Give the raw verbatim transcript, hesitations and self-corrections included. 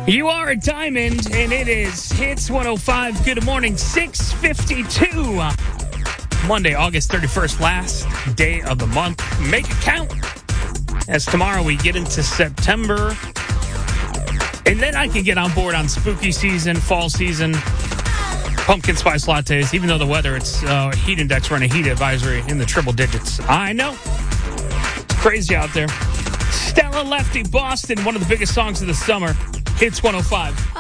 You are a diamond, and it is Hits one oh five. Good morning, six fifty-two. Monday, August thirty-first, last day of the month. Make it count. As tomorrow we get into September. And then I can get on board on spooky season, fall season, pumpkin spice lattes, even though the weather, it's uh, heat index, we're in a heat advisory in the triple digits. I know. It's crazy out there. Stella Lefty, Boston, one of the biggest songs of the summer. Hits one oh five.